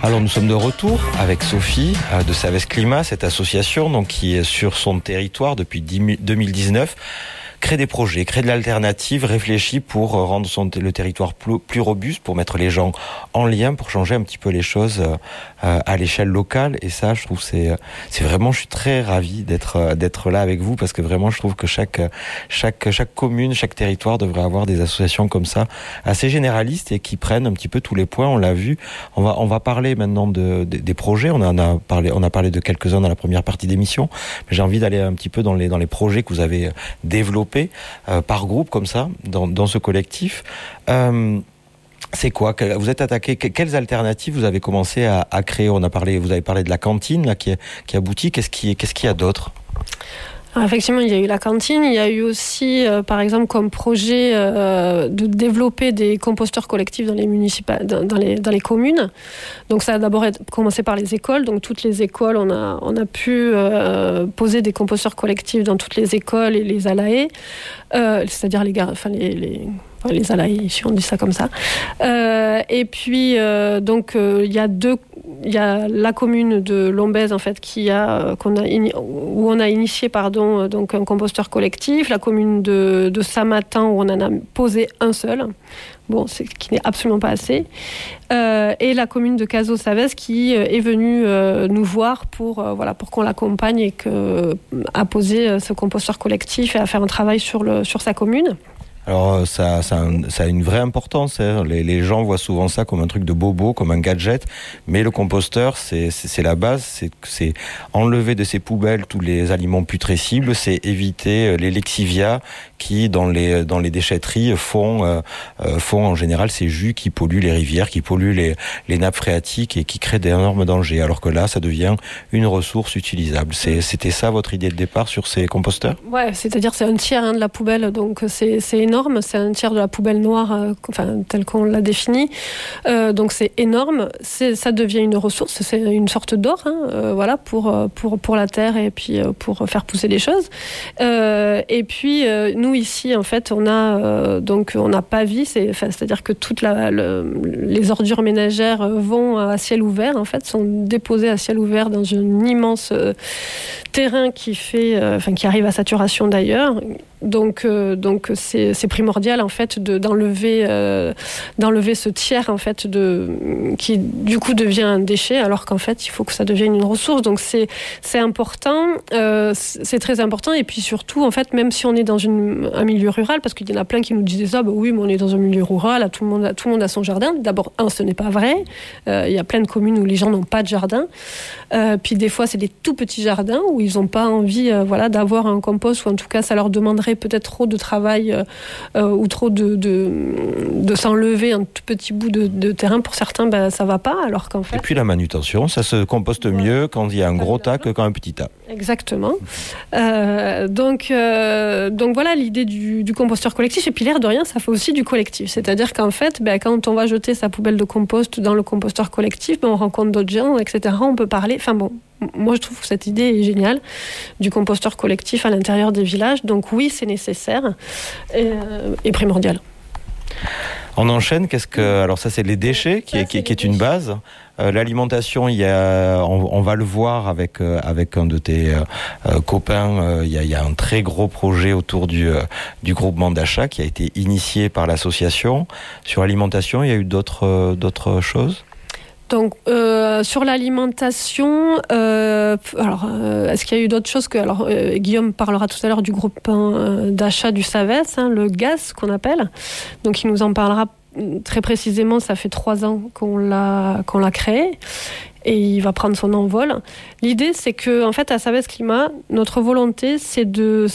Alors nous sommes de retour avec Sophie de Savès Climat, cette association donc, qui est sur son territoire depuis 2019, crée des projets, crée de l'alternative, réfléchit pour rendre le territoire plus robuste, pour mettre les gens en lien, pour changer un petit peu les choses à l'échelle locale. Et ça, je trouve, c'est vraiment, je suis très ravi d'être là avec vous, parce que vraiment, je trouve que chaque commune, chaque territoire devrait avoir des associations comme ça, assez généralistes et qui prennent un petit peu tous les points. On l'a vu. On va parler maintenant des projets. On a parlé de quelques-uns dans la première partie d'émission, mais j'ai envie d'aller un petit peu dans les projets que vous avez développés par groupe comme ça dans ce collectif. C'est quoi? Vous êtes attaqué? Quelles alternatives vous avez commencé à créer? Vous avez parlé de la cantine là, qui aboutit. Qu'est-ce qu'il y a d'autre? Alors effectivement, il y a eu la cantine, il y a eu aussi, par exemple, comme projet de développer des composteurs collectifs dans les communes. Donc ça a d'abord commencé par les écoles. Donc toutes les écoles, on a pu poser des composteurs collectifs dans toutes les écoles et les ALAE, c'est-à-dire les ALAE, si on dit ça comme ça. Et puis il y a la commune de Lombez en fait où on a initié donc un composteur collectif, la commune de Samatan où on en a posé un seul. Bon, ce qui n'est absolument pas assez. Et la commune de Cazaux-Savès qui est venue nous voir pour qu'on l'accompagne et à poser ce composteur collectif et à faire un travail sur sa commune. Alors ça a une vraie importance. Hein. Les gens voient souvent ça comme un truc de bobo, comme un gadget, mais le composteur, c'est la base. C'est enlever de ces poubelles tous les aliments putrescibles, c'est éviter les lexivias qui dans les déchetteries font en général ces jus qui polluent les rivières, qui polluent les nappes phréatiques et qui créent d'énormes dangers. Alors que là, ça devient une ressource utilisable. C'était ça votre idée de départ sur ces composteurs? Ouais, c'est-à-dire c'est un tiers de la poubelle, donc c'est énorme. C'est un tiers de la poubelle noire, telle qu'on l'a définie. Donc c'est énorme. Ça devient une ressource. C'est une sorte d'or, pour la terre et puis pour faire pousser les choses. Et puis nous ici, en fait, on a Pavie, c'est-à-dire que toutes les ordures ménagères vont à ciel ouvert. En fait, sont déposées à ciel ouvert dans un immense terrain qui arrive à saturation d'ailleurs. Donc c'est primordial en fait d'enlever ce tiers en fait qui du coup devient un déchet, alors qu'en fait il faut que ça devienne une ressource. Donc c'est important, c'est très important. Et puis surtout en fait, même si on est dans un milieu rural, parce qu'il y en a plein qui nous disaient ça, oui mais on est dans un milieu rural, tout le monde a son jardin. D'abord ce n'est pas vrai. Il y a plein de communes où les gens n'ont pas de jardin. Puis des fois c'est des tout petits jardins où ils n'ont pas envie d'avoir un compost, ou en tout cas ça leur demanderait peut-être trop de travail ou trop de s'enlever un tout petit bout de terrain. Pour certains, ça va pas, alors qu'en fait... Et puis la manutention, ça se composte mieux quand il y a un gros tas que quand un petit tas. Exactement. Donc voilà l'idée du composteur collectif. Et puis l'air de rien, ça fait aussi du collectif. C'est-à-dire qu'en fait, quand on va jeter sa poubelle de compost dans le composteur collectif, on rencontre d'autres gens, etc. On peut parler... Moi, je trouve que cette idée est géniale, du composteur collectif à l'intérieur des villages. Donc oui, c'est nécessaire et primordial. On enchaîne. Alors ça, c'est les déchets qui est une base. L'alimentation, on va le voir avec un de tes copains. Il y a un très gros projet autour du groupement d'achat qui a été initié par l'association. Sur l'alimentation, il y a eu d'autres choses? Donc, sur l'alimentation, est-ce qu'il y a eu d'autres choses Guillaume parlera tout à l'heure du groupe d'achat du Savès, le GAS qu'on appelle. Donc, il nous en parlera très précisément. Ça fait 3 ans qu'on l'a créé. Et il va prendre son envol. L'idée, c'est que, en fait, à Savès Climat, notre volonté, c'est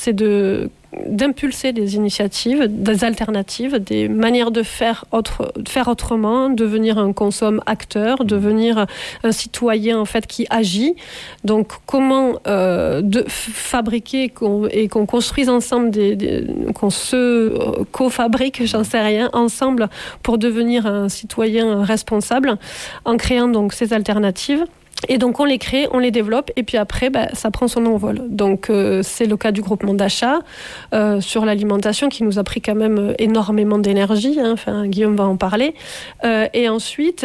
d'impulser des initiatives, des alternatives, des manières de faire autrement, devenir un consomme acteur, devenir un citoyen en fait qui agit. Donc comment fabriquer et qu'on construise ensemble qu'on se co-fabrique, j'en sais rien, ensemble pour devenir un citoyen responsable en créant donc ces alternatives. Et donc on les crée, on les développe, et puis après, ça prend son envol. Donc c'est le cas du groupement d'achat sur l'alimentation qui nous a pris quand même énormément d'énergie. Enfin, Guillaume va en parler. Et ensuite,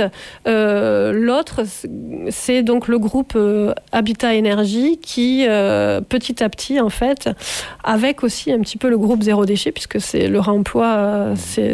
l'autre, c'est donc le groupe Habitat Énergie qui, petit à petit, en fait, avec aussi un petit peu le groupe Zéro Déchet, puisque c'est le réemploi,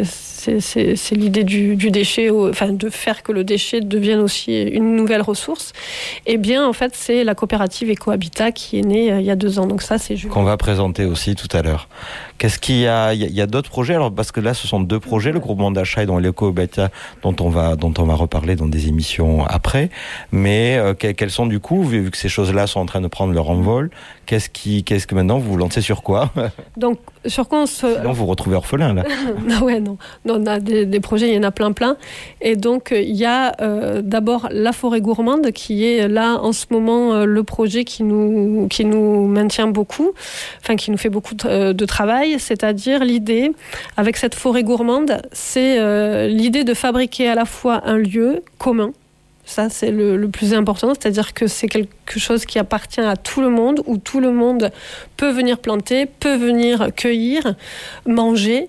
c'est l'idée du déchet, enfin de faire que le déchet devienne aussi une nouvelle ressource. Eh bien, en fait, c'est la coopérative Ecohabitat qui est née il y a 2 ans. Donc ça, c'est juste. Qu'on va présenter aussi tout à l'heure. Qu'est-ce qu'il y a ? Il y a d'autres projets. Alors, parce que là, ce sont 2 projets, le groupement d'achat et donc l'Ecohabitat, dont on va reparler dans des émissions après. Mais quels sont du coup, vu que ces choses-là sont en train de prendre leur envol, qu'est-ce que maintenant vous vous lancez sur quoi ? Donc, sur quoi on se... Sinon, vous vous retrouvez orphelin, là. Non, on a des projets, il y en a plein. Et donc, il y a d'abord la forêt gourmande qui est là, en ce moment, le projet qui nous maintient beaucoup, enfin, qui nous fait beaucoup de travail. C'est-à-dire l'idée, avec cette forêt gourmande, c'est l'idée de fabriquer à la fois un lieu commun. Ça, c'est le plus important, c'est-à-dire que c'est quelque chose qui appartient à tout le monde, où tout le monde peut venir planter, peut venir cueillir, manger.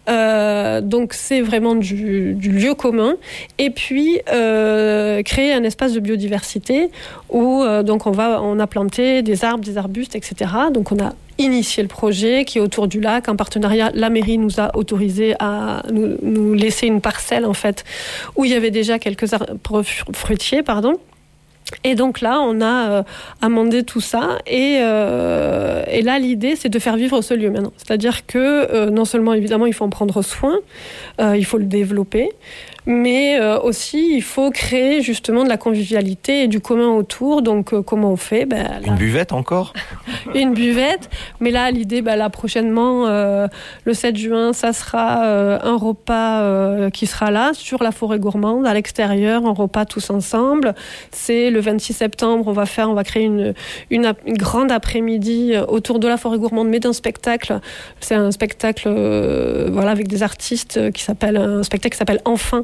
Donc c'est vraiment du lieu commun. Et puis créer un espace de biodiversité où donc on a planté des arbres, des arbustes, etc. Donc on a initié le projet qui est autour du lac. En partenariat, la mairie nous a autorisé à nous laisser une parcelle en fait où il y avait déjà quelques arbres fruitiers, Et donc là, on a amendé tout ça et là, l'idée, c'est de faire vivre ce lieu maintenant. C'est-à-dire que non seulement, évidemment, il faut en prendre soin, il faut le développer, mais aussi, il faut créer justement de la convivialité et du commun autour. Donc, comment on fait ? Une buvette encore ? Une buvette. Mais là, l'idée, là, prochainement, le 7 juin, ça sera un repas qui sera là, sur la forêt gourmande, à l'extérieur, un repas tous ensemble. C'est le 26 septembre, on va créer une grande après-midi autour de la forêt gourmande, mais d'un spectacle. C'est un spectacle avec des artistes un spectacle qui s'appelle Enfin,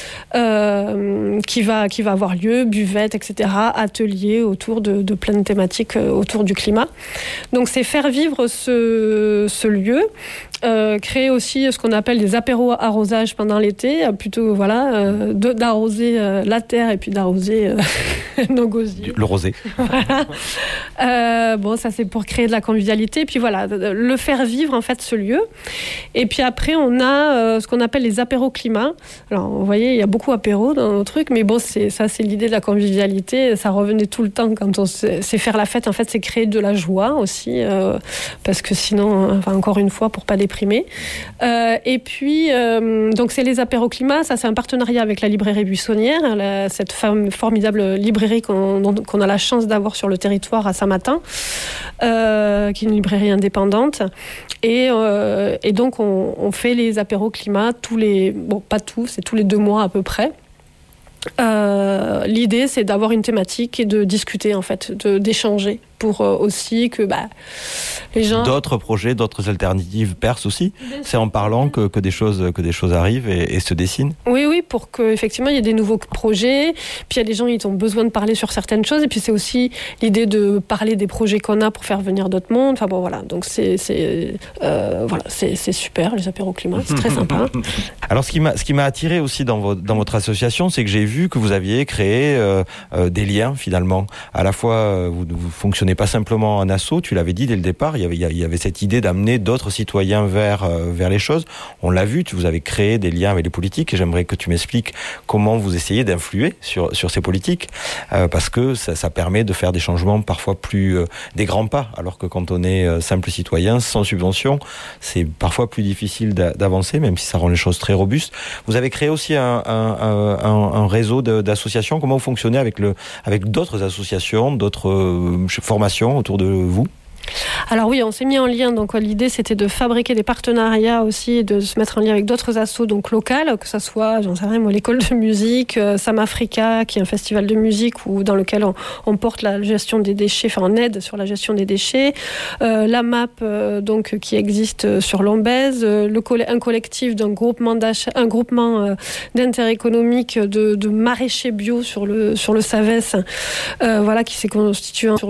qui va avoir lieu, buvette, etc., atelier autour de plein de thématiques autour du climat. Donc c'est faire vivre ce lieu, créer aussi ce qu'on appelle des apéros arrosages pendant l'été, plutôt d'arroser la terre et puis d'arroser nos gosiers. Le rosé. Ça c'est pour créer de la convivialité, puis le faire vivre en fait ce lieu. Et puis après on a ce qu'on appelle les apéros climat. Alors vous voyez, il y a beaucoup apéros dans nos trucs, mais c'est l'idée de la convivialité. Ça revenait tout le temps quand on sait faire la fête. En fait, c'est créer de la joie aussi, parce que sinon, encore une fois, pour pas déprimer. Et puis, donc c'est les apéros climat. Ça, c'est un partenariat avec la librairie Buissonnière, cette formidable librairie qu'on a la chance d'avoir sur le territoire à Saint-Martin, qui est une librairie indépendante. Et donc, on fait les apéros climat pas c'est tous les 2 mois à peu près. L'idée, c'est d'avoir une thématique et de discuter, en fait, d'échanger pour aussi que les gens... D'autres projets, d'autres alternatives percent aussi. C'est en parlant que des choses arrivent et se dessinent. Oui, pour qu'effectivement, il y ait des nouveaux projets. Puis il y a des gens qui ont besoin de parler sur certaines choses. Et puis c'est aussi l'idée de parler des projets qu'on a pour faire venir d'autres mondes. Enfin voilà. Donc c'est super, les apéros climat. C'est très sympa. Alors ce qui m'a attiré aussi dans votre association, c'est que j'ai vu que vous aviez créé des liens finalement. À la fois, vous fonctionnez pas simplement en asso, tu l'avais dit dès le départ, il y avait cette idée d'amener d'autres citoyens vers les choses. On l'a vu, vous avez créé des liens avec les politiques et j'aimerais que tu m'expliques comment vous essayez d'influer sur ces politiques, parce que ça permet de faire des changements parfois des grands pas, alors que quand on est simple citoyen, sans subvention, c'est parfois plus difficile d'avancer, même si ça rend les choses très robustes. Vous avez créé aussi un réseau d'associations. Comment vous fonctionnez avec d'autres associations, d'autres formations autour de vous ? Alors oui, on s'est mis en lien. Donc l'idée, c'était de fabriquer des partenariats aussi, et de se mettre en lien avec d'autres assos donc locales, que ça soit, j'en sais rien, moi, l'école de musique, Sam Africa, qui est un festival de musique où dans lequel on porte la gestion des déchets, enfin on aide sur la gestion des déchets. La MAP, donc qui existe sur Lombez, un collectif d'un groupement d'intérêt économique de maraîchers bio sur le Savès, voilà, qui s'est constitué sur